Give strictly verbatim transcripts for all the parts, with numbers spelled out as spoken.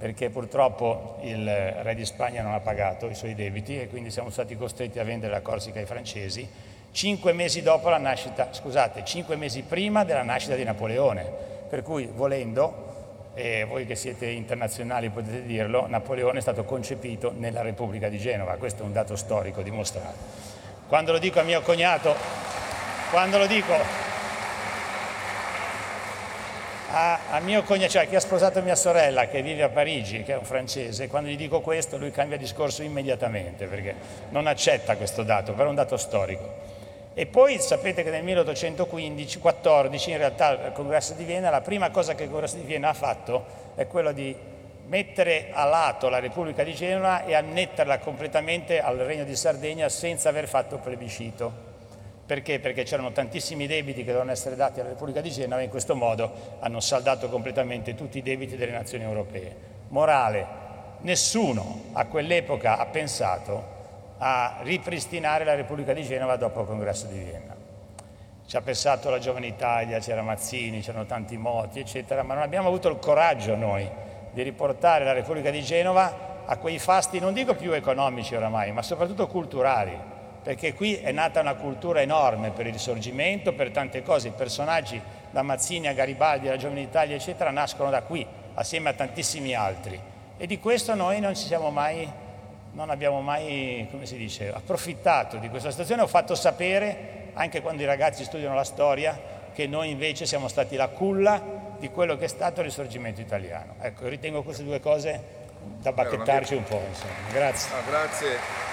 perché purtroppo il re di Spagna non ha pagato i suoi debiti e quindi siamo stati costretti a vendere la Corsica ai francesi, cinque mesi dopo la nascita, scusate, cinque mesi prima della nascita di Napoleone, per cui volendo, e voi che siete internazionali potete dirlo, Napoleone è stato concepito nella Repubblica di Genova, questo è un dato storico dimostrato. Quando lo dico a mio cognato, quando lo dico a, a mio cognato, cioè chi ha sposato mia sorella che vive a Parigi, che è un francese, quando gli dico questo lui cambia discorso immediatamente perché non accetta questo dato, però è un dato storico. E poi sapete che nel milleottocentoquattordici in realtà il Congresso di Vienna, la prima cosa che il Congresso di Vienna ha fatto è quella di mettere a lato la Repubblica di Genova e annetterla completamente al Regno di Sardegna senza aver fatto plebiscito. Perché? Perché c'erano tantissimi debiti che dovevano essere dati alla Repubblica di Genova e in questo modo hanno saldato completamente tutti i debiti delle nazioni europee. Morale, nessuno a quell'epoca ha pensato a ripristinare la Repubblica di Genova dopo il Congresso di Vienna. Ci ha pensato la Giovane Italia, c'era Mazzini, c'erano tanti Moti, eccetera, ma non abbiamo avuto il coraggio noi di riportare la Repubblica di Genova a quei fasti, non dico più economici oramai, ma soprattutto culturali, perché qui è nata una cultura enorme per il Risorgimento, per tante cose. I personaggi da Mazzini a Garibaldi, alla Giovane Italia, eccetera, nascono da qui, assieme a tantissimi altri. E di questo noi non ci siamo mai... non abbiamo mai, come si dice, approfittato di questa situazione. Ho fatto sapere, anche quando i ragazzi studiano la storia, che noi invece siamo stati la culla di quello che è stato il Risorgimento italiano. Ecco, ritengo queste due cose da bacchettarci un po', insomma. Grazie. No, grazie.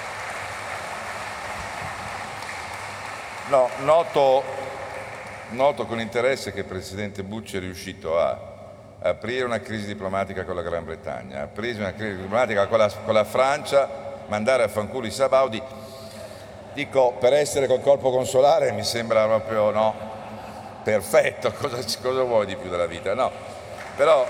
No, noto, noto con interesse che il Presidente Bucci è riuscito a aprire una crisi diplomatica con la Gran Bretagna, aprire una crisi diplomatica con la, con la Francia, mandare a fanculo i Sabaudi. Dico, per essere col corpo consolare mi sembra proprio, no, perfetto, cosa, cosa vuoi di più dalla vita? No, però...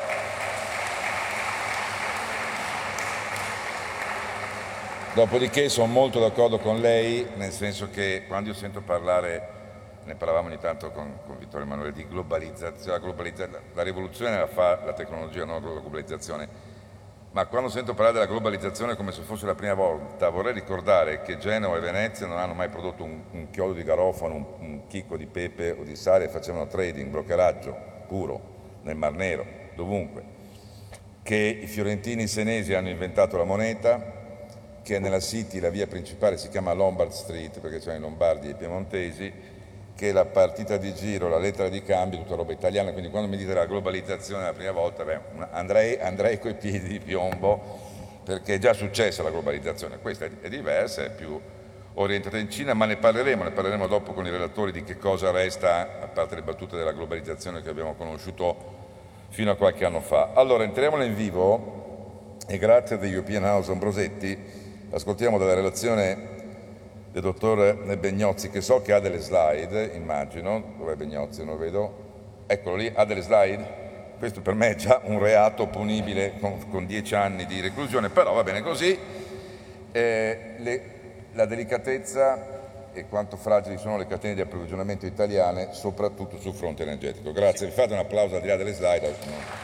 Dopodiché sono molto d'accordo con lei, nel senso che quando io sento parlare, ne parlavamo ogni tanto con, con Vittorio Emanuele, di globalizzazione, la, globalizzazione, la rivoluzione la fa la tecnologia, non la globalizzazione, ma quando sento parlare della globalizzazione come se fosse la prima volta, vorrei ricordare che Genova e Venezia non hanno mai prodotto un, un chiodo di garofano, un, un chicco di pepe o di sale, e facevano trading, brokeraggio puro, nel Mar Nero, dovunque, che i fiorentini senesi hanno inventato la moneta, che nella City la via principale si chiama Lombard Street, perché c'erano i lombardi e i piemontesi, che la partita di giro, la lettera di cambio, tutta roba italiana. Quindi quando mi dite la globalizzazione la prima volta, beh, andrei, andrei coi piedi di piombo, perché è già successa la globalizzazione. Questa è, è diversa, è più orientata in Cina, ma ne parleremo, ne parleremo dopo con i relatori di che cosa resta, a parte le battute della globalizzazione che abbiamo conosciuto fino a qualche anno fa. Allora, entriamola in vivo e grazie a The European House Ambrosetti ascoltiamo dalla relazione del dottor Begnozzi, che so che ha delle slide, immagino. Dov'è Begnozzi? Non lo vedo. Eccolo lì, ha delle slide. Questo per me è già un reato punibile con, con dieci anni di reclusione, però va bene così. Eh, le, la delicatezza e quanto fragili sono le catene di approvvigionamento italiane, soprattutto sul fronte energetico. Grazie, vi fate un applauso al di là delle slide.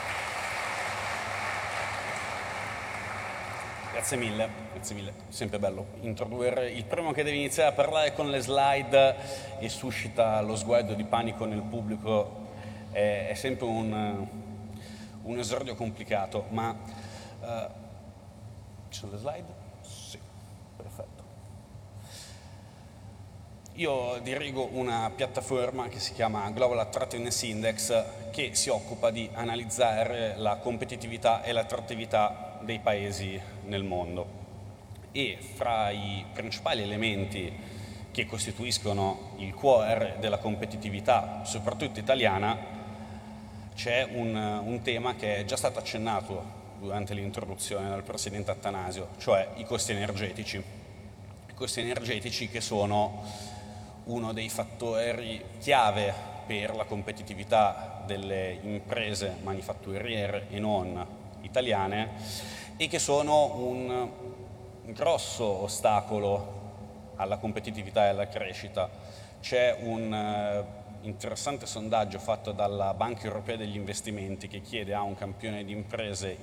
Grazie mille, grazie mille, sempre bello introdurre il primo che deve iniziare a parlare con le slide e suscita lo sguardo di panico nel pubblico, è, è sempre un, un esordio complicato, ma uh, ci sono le slide? Sì, perfetto. Io dirigo una piattaforma che si chiama Global Attractiveness Index, che si occupa di analizzare la competitività e l'attrattività dei paesi nel mondo, e fra i principali elementi che costituiscono il cuore della competitività, soprattutto italiana, c'è un, un tema che è già stato accennato durante l'introduzione dal Presidente Attanasio, cioè i costi energetici. I costi energetici che sono uno dei fattori chiave per la competitività delle imprese manifatturiere e non italiane, e che sono un grosso ostacolo alla competitività e alla crescita. C'è un uh, interessante sondaggio fatto dalla Banca Europea degli Investimenti che chiede a un campione di imprese